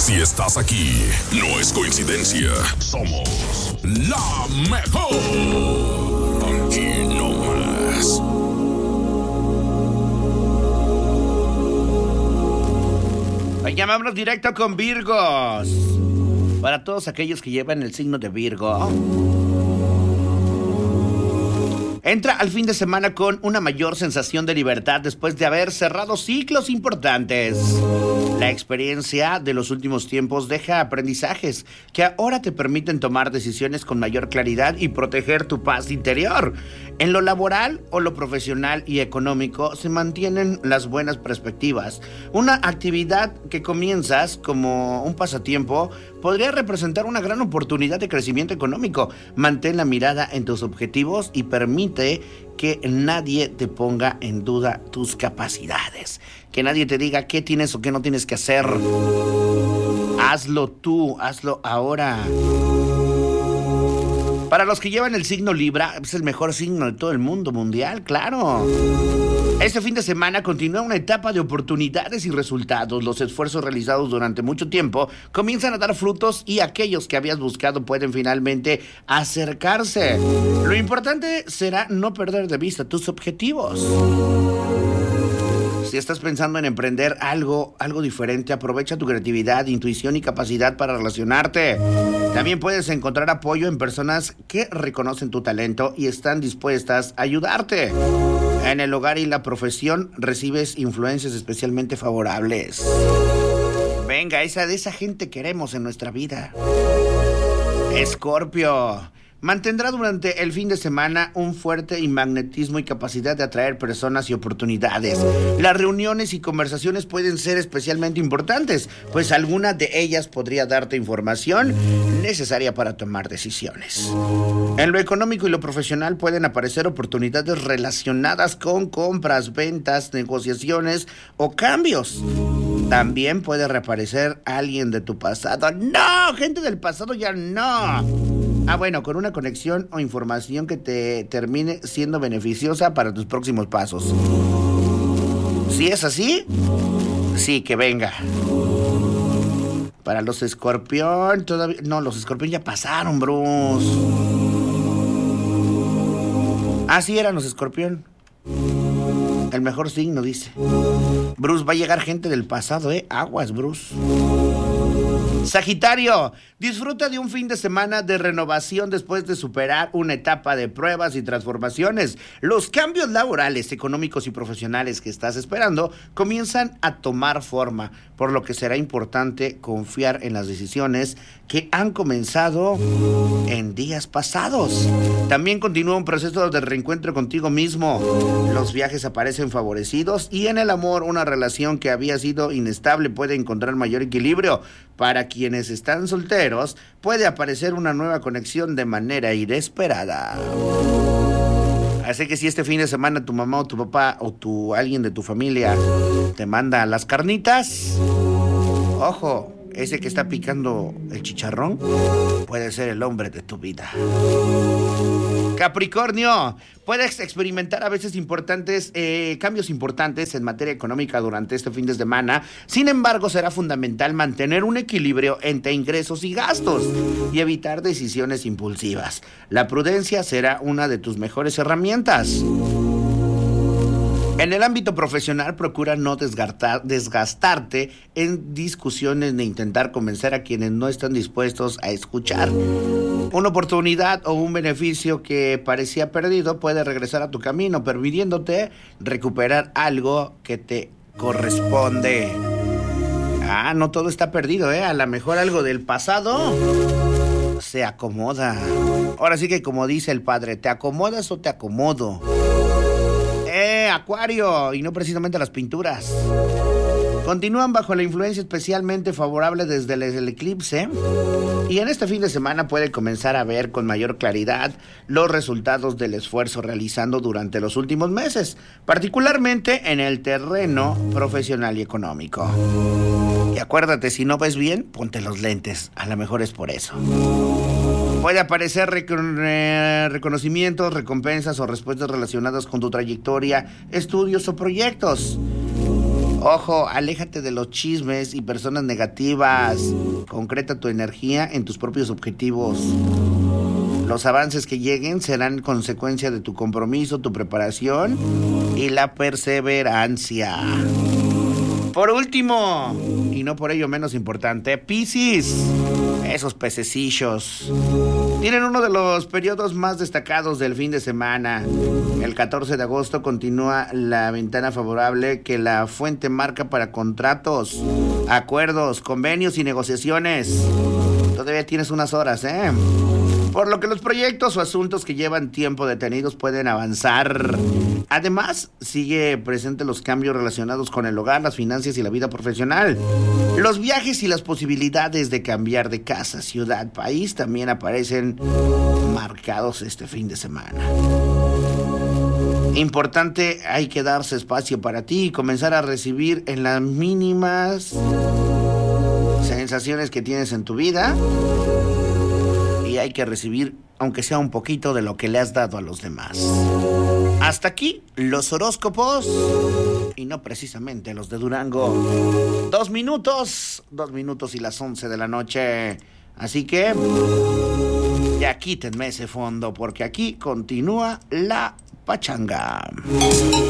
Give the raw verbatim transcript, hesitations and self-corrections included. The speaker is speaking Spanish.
Si estás aquí, no es coincidencia. Somos la mejor. Aquí no más. Llamámonos directo con Virgos. Para todos aquellos que llevan el signo de Virgo, entra al fin de semana con una mayor sensación de libertad después de haber cerrado ciclos importantes. La experiencia de los últimos tiempos deja aprendizajes que ahora te permiten tomar decisiones con mayor claridad y proteger tu paz interior. En lo laboral o lo profesional y económico se mantienen las buenas perspectivas. Una actividad que comienzas como un pasatiempo podría representar una gran oportunidad de crecimiento económico. Mantén la mirada en tus objetivos y permite que nadie te ponga en duda tus capacidades. Que nadie te diga qué tienes o qué no tienes que hacer. Hazlo tú, hazlo ahora. Para los que llevan el signo Libra, es el mejor signo de todo el mundo mundial, claro. Este fin de semana continúa una etapa de oportunidades y resultados. Los esfuerzos realizados durante mucho tiempo comienzan a dar frutos y aquellos que habías buscado pueden finalmente acercarse. Lo importante será no perder de vista tus objetivos. Si estás pensando en emprender algo, algo diferente, aprovecha tu creatividad, intuición y capacidad para relacionarte. También puedes encontrar apoyo en personas que reconocen tu talento y están dispuestas a ayudarte. En el hogar y la profesión recibes influencias especialmente favorables. Venga, esa de esa gente queremos en nuestra vida. Escorpio. Mantendrá durante el fin de semana un fuerte magnetismo y capacidad de atraer personas y oportunidades. Las reuniones y conversaciones pueden ser especialmente importantes, pues alguna de ellas podría darte información necesaria para tomar decisiones. En lo económico y lo profesional pueden aparecer oportunidades relacionadas con compras, ventas, negociaciones o cambios. También puede reaparecer alguien de tu pasado. ¡No! Gente del pasado ya no. Ah, bueno, con una conexión o información que te termine siendo beneficiosa para tus próximos pasos. Si es así, sí, que venga. Para los escorpión, todavía... No, los escorpión ya pasaron, Bruce. Ah, sí, eran los escorpión. El mejor signo, dice. Bruce, va a llegar gente del pasado, ¿eh? Aguas, Bruce. Sagitario, disfruta de un fin de semana de renovación después de superar una etapa de pruebas y transformaciones. Los cambios laborales, económicos y profesionales que estás esperando comienzan a tomar forma, por lo que será importante confiar en las decisiones que han comenzado en días pasados. También continúa un proceso de reencuentro contigo mismo. Los viajes aparecen favorecidos y en el amor una relación que había sido inestable puede encontrar mayor equilibrio. Para quienes están solteros, puede aparecer una nueva conexión de manera inesperada. Así que si este fin de semana tu mamá o tu papá o tu alguien de tu familia te manda las carnitas, ojo, ese que está picando el chicharrón puede ser el hombre de tu vida. Capricornio, puedes experimentar a veces importantes eh, cambios importantes en materia económica durante este fin de semana. Sin embargo, será fundamental mantener un equilibrio entre ingresos y gastos y evitar decisiones impulsivas. La prudencia será una de tus mejores herramientas. En el ámbito profesional, procura no desgastar, desgastarte en discusiones ni intentar convencer a quienes no están dispuestos a escuchar. Una oportunidad o un beneficio que parecía perdido puede regresar a tu camino, permitiéndote recuperar algo que te corresponde. Ah, no todo está perdido, ¿eh? A lo mejor algo del pasado se acomoda. Ahora sí que como dice el padre, ¿te acomodas o te acomodo? Eh, Acuario, y no precisamente las pinturas. Continúan bajo la influencia especialmente favorable desde el, el eclipse y en este fin de semana puede comenzar a ver con mayor claridad los resultados del esfuerzo realizando durante los últimos meses, particularmente en el terreno profesional y económico. Y acuérdate, si no ves bien, ponte los lentes, a lo mejor es por eso. Puede aparecer recon- eh, reconocimientos, recompensas o respuestas relacionadas con tu trayectoria, estudios o proyectos. Ojo, aléjate de los chismes y personas negativas. Concreta tu energía en tus propios objetivos. Los avances que lleguen serán consecuencia de tu compromiso, tu preparación y la perseverancia. Por último, y no por ello menos importante, Piscis. Esos pececillos tienen uno de los periodos más destacados del fin de semana. El catorce de agosto continúa la ventana favorable que la fuente marca para contratos, acuerdos, convenios y negociaciones. Todavía tienes unas horas, ¿eh? Por lo que los proyectos o asuntos que llevan tiempo detenidos pueden avanzar. Además, sigue presente los cambios relacionados con el hogar, las finanzas y la vida profesional. Los viajes y las posibilidades de cambiar de casa, ciudad, país también aparecen marcados este fin de semana. Importante, hay que darse espacio para ti y comenzar a recibir en las mínimas sensaciones que tienes en tu vida. Y hay que recibir, aunque sea un poquito, de lo que le has dado a los demás. Hasta aquí los horóscopos, y no precisamente los de Durango. Dos minutos, dos minutos y las once de la noche. Así que ya quítenme ese fondo, porque aquí continúa la pachanga.